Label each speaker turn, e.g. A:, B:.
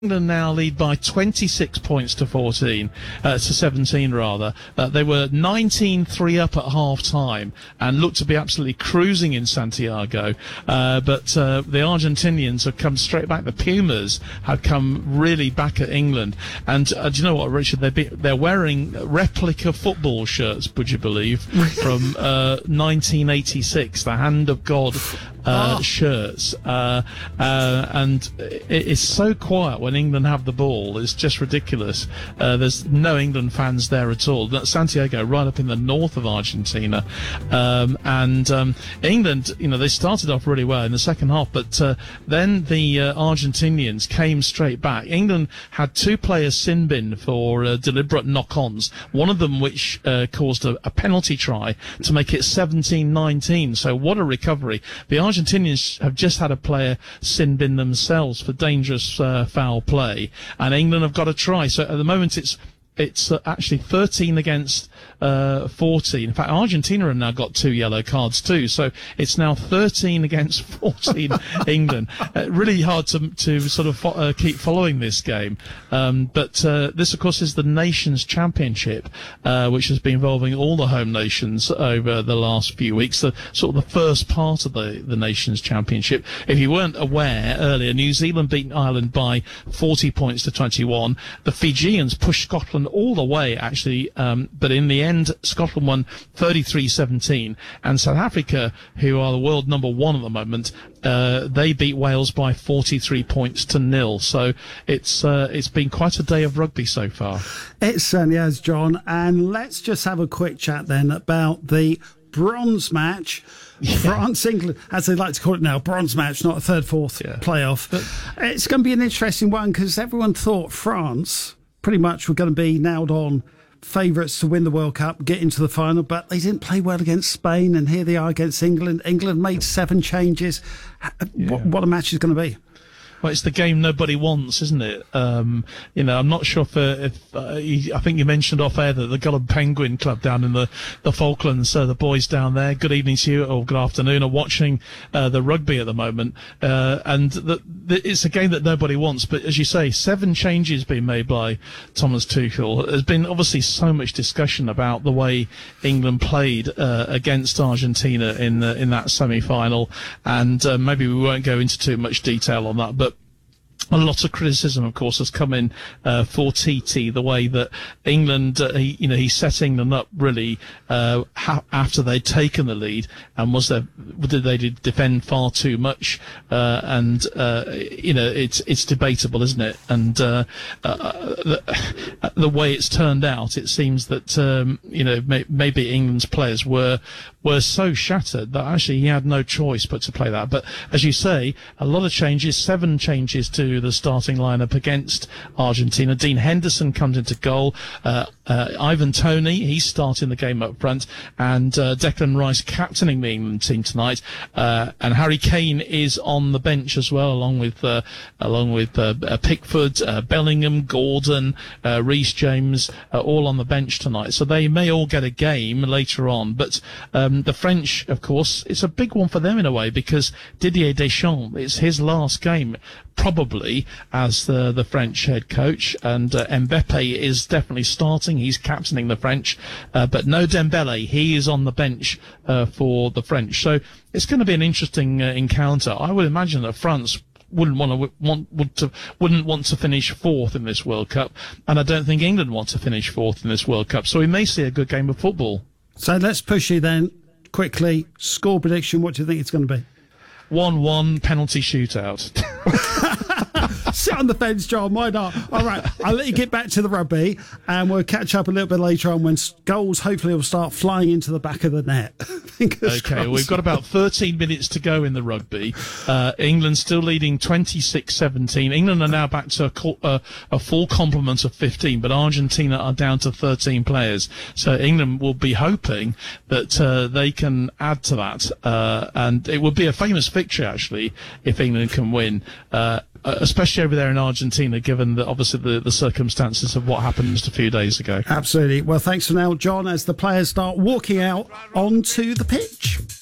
A: England now lead by 26 points to 17 rather. They were 19-3 up at half time and looked to be absolutely cruising in Santiago. But the Argentinians have come straight back. The Pumas have come really back at England. And do you know what, Richard? They're wearing replica football shirts, would you believe, from 1986, the Hand of God shirts. And it's so quiet when England have the ball. It's just ridiculous. There's no England fans there at all. That's Santiago, right up in the north of Argentina. England, they started off really well in the second half, but then the Argentinians came straight back. England had two players sin bin for deliberate knock-ons, one of them which caused a penalty try to make it 17-19. So what a recovery. The Argentinians have just had a player sin bin themselves for dangerous foul play, and England have got a try. So at the moment it's actually 13 against 14. In fact, Argentina have now got 2 yellow cards too, so it's now 13 against 14 England. Really hard to sort of keep following this game. But this, of course, is the Nations Championship, which has been involving all the home nations over the last few weeks. Sort of the first part of the Nations Championship. If you weren't aware earlier, New Zealand beat Ireland by 40 points to 21. The Fijians pushed Scotland all the way, actually, but in the end, Scotland won 33-17, and South Africa, who are the world number 1 at the moment, they beat Wales by 43 points to 0. So it's been quite a day of rugby so far.
B: It certainly has, John. And let's just have a quick chat then about the bronze match. Yeah. France-England, as they like to call it now, bronze match, not a third, fourth playoff. But it's going to be an interesting one because everyone thought France pretty much were going to be nailed on favourites to win the World Cup, get into the final, but they didn't play well against Spain, and here they are against England. England made 7 changes. What a match is going to be.
A: Well, it's the game nobody wants, isn't it? I'm not sure if I think you mentioned off air that the Goulburn Penguin Club down in the Falklands, the boys down there, good evening to you, or good afternoon, are watching the rugby at the moment. And it's a game that nobody wants. But as you say, 7 changes being made by Thomas Tuchel. There's been obviously so much discussion about the way England played against Argentina in that semi-final. And maybe we won't go into too much detail on that. But a lot of criticism, of course, has come in for TT, the way that England, he set England up really after they'd taken the lead, and did they defend far too much? It's debatable, isn't it? And the way it's turned out, it seems that maybe England's players were so shattered that actually he had no choice but to play that. But as you say, a lot of changes, 7 changes to the starting lineup against Argentina. Dean Henderson comes into goal. Ivan Toney, he's starting the game up front, and Declan Rice captaining the England team tonight. And Harry Kane is on the bench as well, along with Pickford, Bellingham, Gordon, Reece James, all on the bench tonight. So they may all get a game later on. But the French, of course, it's a big one for them in a way, because Didier Deschamps, it's his last game probably as the French head coach, and Mbappe is definitely starting. He's captaining the French, but no Dembele. He is on the bench for the French. So it's going to be an interesting encounter. I would imagine that France wouldn't want to finish 4th in this World Cup, and I don't think England want to finish 4th in this World Cup. So we may see a good game of football.
B: So let's push you then quickly. Score prediction. What do you think it's going to be?
A: 1-1 penalty shootout.
B: Sit on the fence, John. Why not? All right, I'll let you get back to the rugby, and we'll catch up a little bit later on when goals hopefully will start flying into the back of the net.
A: Okay, we've got about 13 minutes to go in the rugby. England still leading 26-17. England are now back to a full complement of 15, but Argentina are down to 13 players. So England will be hoping that they can add to that, and it would be a famous victory, actually, if England can win. Especially over there in Argentina, given that obviously the circumstances of what happened just a few days ago.
B: Absolutely. Well, thanks for now, John, as the players start walking out onto the pitch.